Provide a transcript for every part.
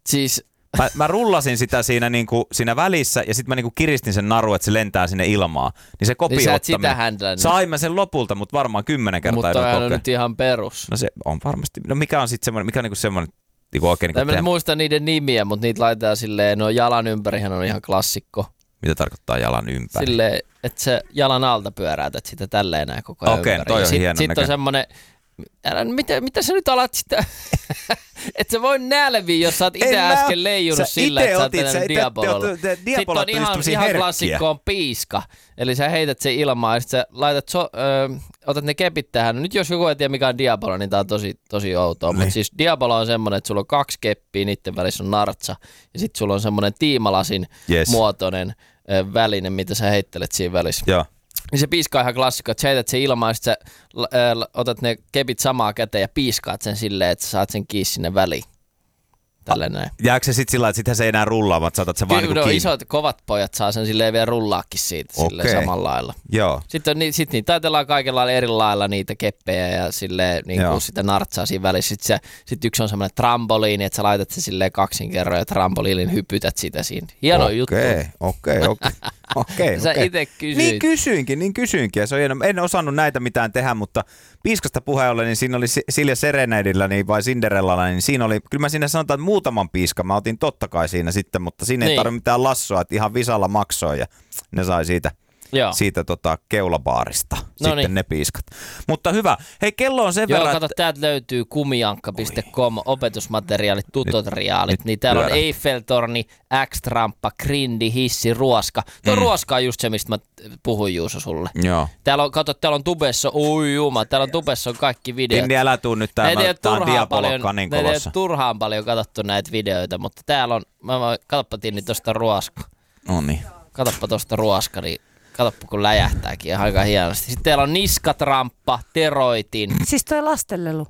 Siis... Mä rullasin sitä siinä välissä ja sitten mä niinku kiristin sen naru, että se lentää sinne ilmaan. Niin se kopiottaminen. Sain mä sen lopulta, mutta varmaan 10 kertaa. Mutta toi on nyt ihan perus. No se on varmasti. No mikä on sitten semmoinen, mikä on niinku semmoinen niinku oikein... Mä en muista niiden nimiä, mutta niitä laitetaan silleen, no jalan ympärihän on ihan klassikko. Mitä tarkoittaa jalan ympäri? Silleen, että se jalan alta pyöräytät sitä tälleen näin koko ajan ympäri. Toi on hieno. Sitten on semmoinen... Mitä sä nyt alat sitä? Et sä voi nälviä, jos sä oot itse äsken leijunut sillä, että sä oot tällainen Diabololla. Sitten on ihan klassikko on piiska. Eli sä heität sen ilmaan ja sit sä laitat otat ne kepit tähän. Nyt jos joku ei tiedä mikä on Diabolo, niin tää on tosi outoa. Mutta siis Diabolo on semmonen, että sulla on 2 keppiä, niiden välissä on nartsa. Ja sit sulla on semmonen tiimalasin muotoinen väline, mitä sä heittelet siinä välissä. Joo. Niin se piiska on ihan klassikko, että sä heität sen ilmaan ja sit sä otat ne kepit samaa käteen ja piiskaat sen silleen, että sä saat sen kiinni sinne väliin. Tälleen näin. Jääkö se sitten sillä, että sitä se ei enää rullaa, vaan saatat sen vaan niin kiinni? Isot kovat pojat saa sen silleen vielä rullaakin siitä silleen samalla lailla. Joo. Sitten niitä taitellaan kaikilla eri lailla niitä keppejä ja silleen niin kuin sitä nartsaa siinä välissä. Sitten yksi on semmoinen trampoliini, että sä laitat se silleen 2 kerran ja trampoliinin hypytät sitä siinä. Hieno juttu. Okei. Sä itse kysyit. Niin kysyinkin. Ja se on hieno. En osannut näitä mitään tehdä, mutta piiskasta puheen ollen, niin siinä oli Silja Serenadilla niin, vai Cinderellalla, niin siinä oli, kyllä mä siinä sanotaan, että muutaman piiskan mä otin totta kai siinä sitten, mutta siinä ei tarvitse mitään lassoa, että ihan visalla maksoi ja ne sai siitä keulabaarista sitten ne piiskat. Mutta hyvä. Hei, kello on sen verran... Kato, täältä löytyy kumiankka.com, opetusmateriaalit, tutoriaalit, niin täällä on Eiffeltorni, X-tramppa, grindi, hissi, ruoska. Tuo ruoska on just se, mistä mä puhuin Juuso sulle. Joo. Täällä on tubessa, täällä on tubessa on kaikki videot. Niin älä tuu nyt tää on Diabolo niin kolossa. Ei ole turhaan paljon katsottu näitä videoita, mutta täällä on, katsoppa Tinni tosta ruoska. No niin. Katsoppa tosta ruoska, niin katsoppa kun läjähtääkin ihan aika hienosti. Sitten täällä on niskatramppa, teroitin. Siis toi lastenlelu.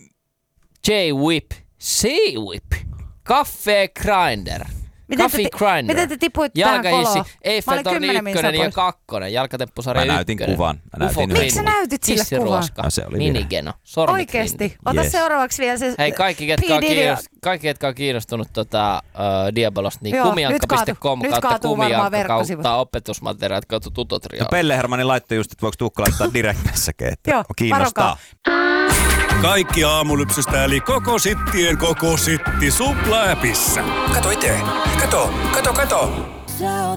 J-Whip, C-Whip, Cafe Grinder. Miten te tipuitte tähän koloon? Eiffeltorni 1 ja 2, jalkatemppusarja 1. Mä näytin kuvan. Miksi sä näytit sille kuvan? Minigeno, oikeesti? Ota seuraavaksi vielä se... Hei, kaikki ketkä on kiinnostunut Diabolosta, niin kumiankka.com kautta kumiankka kautta opetusmateriaalit kautta tutoriaalit. Pelle Hermanni laittoi just, että voiko Tuukka laittaa direct-messakin, että kiinnostaa. Kaikki aamulypsystä eli koko sittien koko sitti Supla-appissa. Kato itse. Kato.